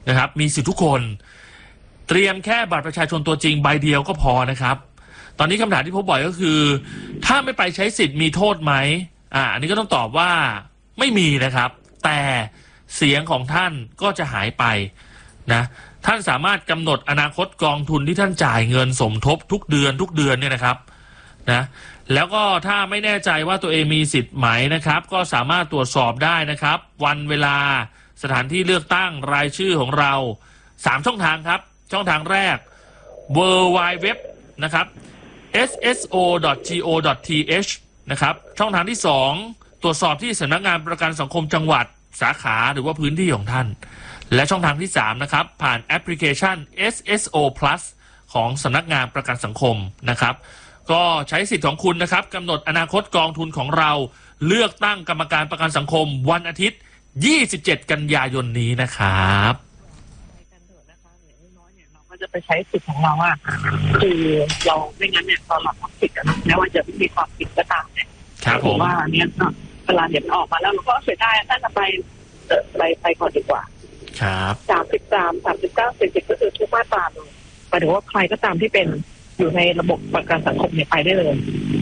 นะครับมีสิทธิทุกคนเตรียมแค่บัตรประชาชนตัวจริงใบเดียวก็พอนะครับตอนนี้คำถามที่พบบ่อยก็คือถ้าไม่ไปใช้สิทธิ์มีโทษไหมอันนี้ก็ต้องตอบว่าไม่มีนะครับแต่เสียงของท่านก็จะหายไปนะท่านสามารถกำหนดอนาคตกองทุนที่ท่านจ่ายเงินสมทบทุกเดือนเนี่ยนะครับนะแล้วก็ถ้าไม่แน่ใจว่าตัวเองมีสิทธิ์ไหมนะครับก็สามารถตรวจสอบได้นะครับวันเวลาสถานที่เลือกตั้งรายชื่อของเรา3ช่องทางครับช่องทางแรก www นะครับ sso.go.th นะครับช่องทางที่2ตรวจสอบที่สำนักงานประกันสังคมจังหวัดสาขาหรือว่าพื้นที่ของท่านและช่องทางที่3นะครับผ่านแอปพลิเคชัน SSO Plus ของสำนักงานประกันสังคมนะครับก็ใช้สิทธิ์ของคุณนะครับกำหนดอนาคตกองทุนของเราเลือกตั้งกรรมการประกันสังคมวันอาทิตย์27 กันยายนนี้นะครับก็จะไปใช้สิทธิ์ของเราคือเราไม่งั้นเนี่ยตอนเราทำผิดนะแม้ว่าจะไม่มีความผิดก็ตามเนี่ยถือว่าเนี่ยเวลาเห็นออกมาแล้วเราก็เสียดายน่าจะไปก่อนดีกว่าครับ 33 39 40ก็คือทุกมาตราเลยหมายถึงว่าใครก็ตามที่เป็นอยู่ในระบบประกันสังคมเนี่ยไปได้เลย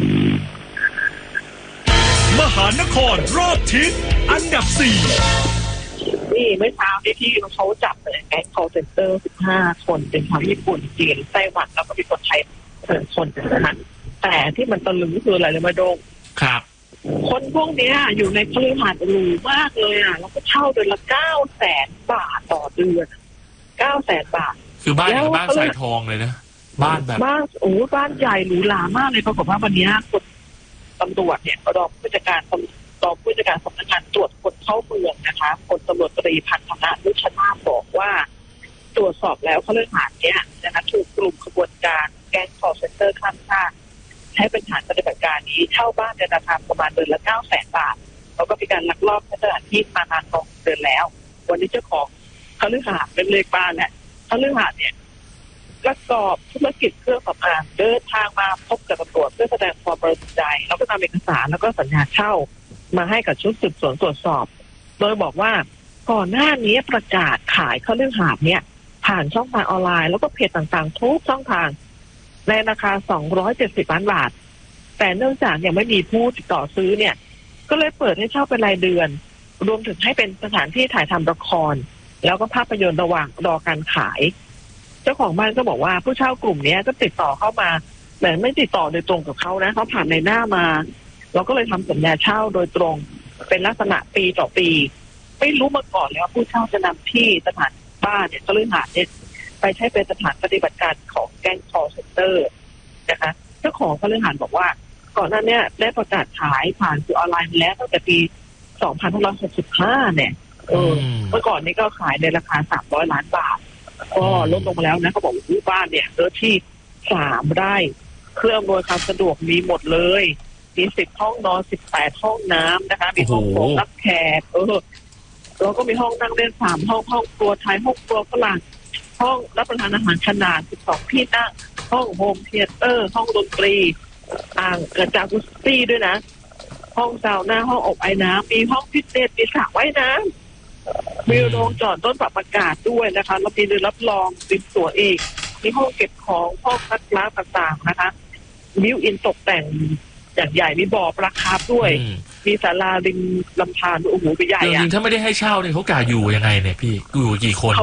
มหานครรอบทิศอันดับ4 นี่เมื่อเช้าที่เขาจับแก๊ง call center 15 คนเป็นชาวญี่ปุ่นจีนไต้หวันแล้วก็มีคนไทยคนนั้นแต่ที่มันตะลึงคืออะไรเลยมาโดงครับคนพวกนี้อยู่ในคฤหาสน์หรูมากเลยแล้วก็เช่าเดือนละ 900,000 บาทต่อเดือน 900,000 บาทคือบ้านทรายทองเลยนะบ้านแบบบ้านใหญ่หรูหรามากเลยปรากฏว่าวันนี้คนตำรวจเนี่ยรองผู้จัดการสำนักงานตรวจคนเข้าเมืองนะคะพลตำรวจตรีพันธนะนุชนาถบอกว่าตรวจสอบแล้วคฤหาสน์เนี่ยนะคะถูกกลุ่มขบวนการแก๊ง call center ข้ามชาติใช้เป็นฐานปฏิบัติการนี้เช่าบ้านในราคาประมาณเดือนละ 900,000 บาทแล้วก็มีการลักลอบใช้สถานที่มานานกว่าเดือนแล้ววันนี้เจ้าของคฤหาสน์เป็นเลขบ้านและคฤหาสน์เนี่ยประกอบธุรกิจเครื่องสำอางเดินทางมาพบกับตำรวจเพื่อแสดงความบริสุทธิ์ใจแล้วก็นำเอกสารแล้วก็สัญญาเช่ามาให้กับชุดสืบสวนตรวจสอบโดยบอกว่าก่อนหน้านี้ประกาศขายคฤหาสน์เนี่ยผ่านช่องทางออนไลน์แล้วก็เพจต่างๆทุกช่องทางในราคา270 ล้านบาทแต่เนื่องจากยังไม่มีผู้ติดต่อซื้อเนี่ยก็เลยเปิดให้เช่าเป็นรายเดือนรวมถึงให้เป็นสถานที่ถ่ายทำละครแล้วก็ภาพยนตร์ระหว่างรอการขายเจ้าของบ้านก็บอกว่าผู้เช่ากลุ่มนี้ก็ติดต่อเข้ามาแต่ไม่ติดต่อโดยตรงกับเขานะเขาผ่านในหน้ามาเราก็เลยทำสัญญาเช่าโดยตรงเป็นลักษณะปีต่อปีไม่รู้มาก่อนเลยว่าผู้เช่าจะนำที่สถานบ้านเนี่ยคฤหาสน์เนี่ยไปใช้เป็นสถานปฏิบัติการของแก๊ง call center นะคะเจ้าของคฤหาสน์บอกว่าก่อนหน้านี้ได้ประกาศขายผ่านสื่อออนไลน์มาแล้วตั้งแต่ปี2565เนี่ยเมื่อก่อนนี้ก็ขายในราคา300 ล้านบาทก็ลดลงมาแล้วนะเขาบอกว่าบ้านเนี่ยเนื้อที่3 ไร่เครื่องอำนวยความสะดวกมีหมดเลยมี10 ห้องนอน18 ห้องน้ำนะคะมีห้องโถงรับแขกแล้วก็มีห้องนั่งเล่น3 ห้องห้องครัวไทยห้องครัวฝรั่งห้องรับประทานอาหารขนาด12 ที่นั่งห้องโฮมเธียเตอร์ห้องดนตรีอ่างจากุซซี่ด้วยนะห้องซาวน่าห้องอบไอ้น้ำมีห้องฟิตเนสมีสระว่ายน้ำมีโรงจอดต้นปรับอากาศด้วยนะคะแล้วมีเรือนรับรองริมสวนอีกมีห้องเก็บของห้องพักร้านต่างๆนะคะบิวอินตกแต่งอย่างใหญ่มีบ่อปลาคาร์ฟด้วยมีศาลาริมลำธารโอ้โหใหญ่จริงๆถ้าไม่ได้ให้เช่าเนี่ยเขากะอยู่ยังไงเนี่ยพี่อยู่กี่คน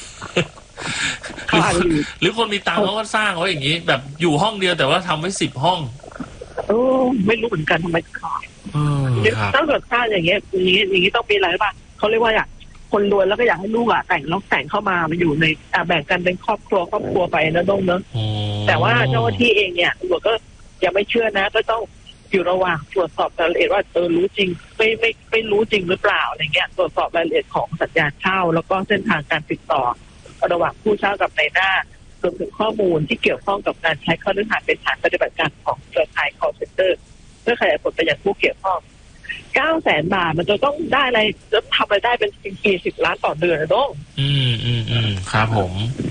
หรือคนมีตังค์เขาก็สร้างเขาอย่างนี้แบบอยู่ห้องเดียวแต่ว่าทำไว้10 ห้องไม่รู้เหมือนกันทำไมขายถ้าเกิดสร้างอย่างเงี้ยต้องมีอะไรบ้างเขาเรียกว่าอยากคนรวยแล้วก็อยากให้ลูกแต่งเข้ามาอยู่ในแบ่งกันเป็นครอบครัวไปนะน้องเนอะแต่ว่าเจ้าหน้าที่เองเนี่ยตำรวจก็ยังไม่เชื่อนะก็ต้องอยู่ระหว่างตรวจสอบรายละเอียดว่ารู้จริงไม่รู้จริงหรือเปล่าอะไรเงี้ยตรวจสอบรายละเอียดของสัญญาเช่าแล้วก็เส้นทางการติดต่อระหว่างผู้เช่ากับนายหน้ารวมถึงข้อมูลที่เกี่ยวข้องกับการใช้คฤหาสน์เป็นฐานปฏิบัติการของเครือข่าย call center เพื่อขยายผลไปยังผู้เกี่ยวข้อง 900,000 บาทมันจะต้องได้อะไรจะทำรายได้เป็น40 ล้านต่อเดือนนะน้องครับผม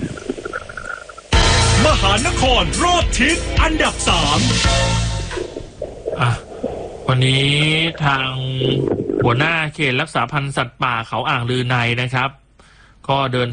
มหานครรอบทิศอันดับ 3วันนี้ทางหัวหน้าเขตรักษาพันธุ์สัตว์ป่าเขาอ่างลือในนะครับก็เดิน